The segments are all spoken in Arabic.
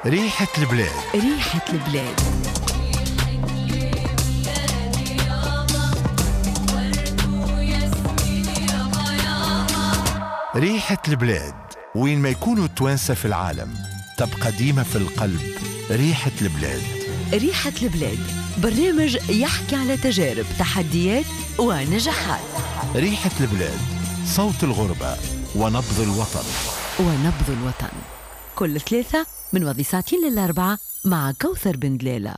ريحة البلاد. ريحة البلاد. ريحة البلاد، وين ما يكونوا التوانسة في العالم تبقى ديما في القلب ريحة البلاد. ريحة البلاد برنامج يحكي على تجارب، تحديات ونجاحات. ريحة البلاد، صوت الغربة ونبض الوطن. ونبض الوطن كل ثلاثة من وضع 2:00 مع كوثر بن دلالة.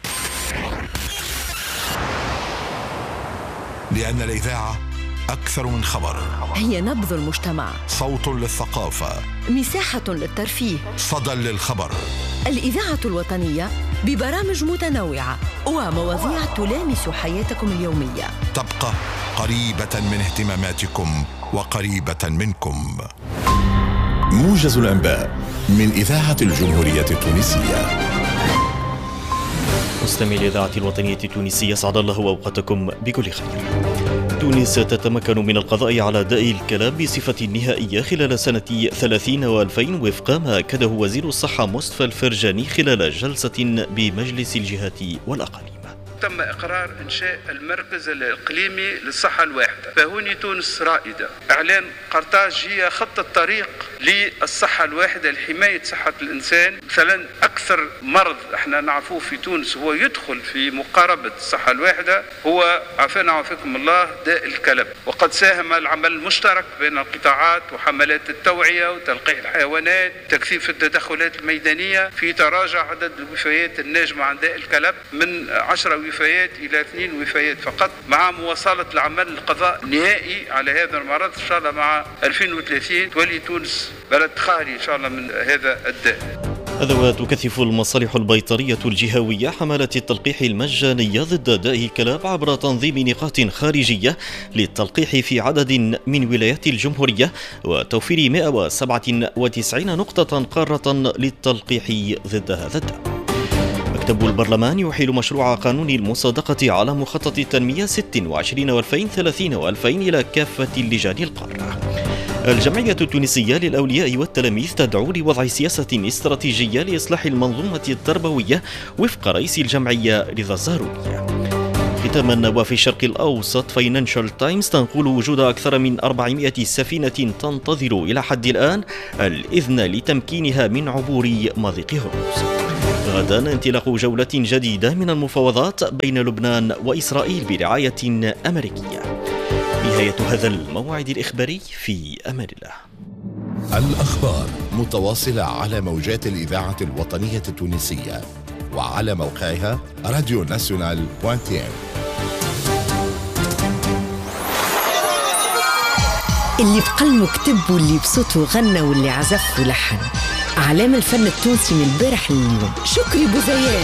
لأن الإذاعة أكثر من خبر، هي نبض المجتمع، صوت للثقافة، مساحة للترفيه، صدى للخبر. الإذاعة الوطنية ببرامج متنوعة ومواضيع تلامس حياتكم اليومية، تبقى قريبة من اهتماماتكم وقريبة منكم. موجز الأنباء من إذاعة الجمهورية التونسية. مستمعي الإذاعة الوطنية التونسية، سعد الله أوقاتكم بكل خير. تونس تتمكن من القضاء على داء الكلاب بصفة نهائية خلال سنة 30 و2000 وفق ما أكده وزير الصحة مصطفى الفرجاني خلال جلسة بمجلس الجهات والأقاليم. تم إقرار إنشاء المركز الإقليمي للصحة الواحدة، فهوني تونس رائدة. إعلان قرطاج هي خط الطريق للصحة الواحدة لحماية صحة الإنسان. مثلا أكثر مرض احنا نعرفوه في تونس هو يدخل في مقاربة الصحة الواحدة هو عافانا وعافاكم الله داء الكلب، وقد ساهم العمل المشترك بين القطاعات وحملات التوعية وتلقيح الحيوانات تكثيف التدخلات الميدانية في تراجع عدد الوفيات الناجمة عن داء الكلب من 10 وفيات إلى 2 وفيات فقط، مع مواصلة العمل للقضاء نهائي على هذا المرض. إن شاء الله مع 2030 تولي تونس بلد خالي إن شاء الله من هذا الداء. هذا وتكثف المصالح البيطرية الجهوية حملات التلقيح المجانية ضد داء الكلاب عبر تنظيم نقاط خارجية للتلقيح في عدد من ولايات الجمهورية وتوفير 197 نقطة قارة للتلقيح ضد هذا الداء. مكتب البرلمان يحيل مشروع قانون المصادقة على مخطط التنمية 26 و2030 و2000 إلى كافة اللجان القارة. الجمعية التونسية للأولياء والتلاميذ تدعو لوضع سياسة استراتيجية لإصلاح المنظومة التربوية وفق رئيس الجمعية رضا الزهروني. ختاما، وفي الشرق الأوسط فاينانشال تايمز تنقل وجود أكثر من 400 سفينة تنتظر إلى حد الآن الإذن لتمكينها من عبور مضيق هرمز. غدا انطلاق جولة جديدة من المفاوضات بين لبنان وإسرائيل برعاية أمريكية. نهاية هذا الموعد الإخباري، في أمان الله. الأخبار متواصلة على موجات الإذاعة الوطنية التونسية وعلى موقعها radionational.tn. اللي بقلمه كتب واللي بصوته غنى واللي عزف ولحن، أعلام الفن التونسي من البارح لليوم. شكري بوزيان،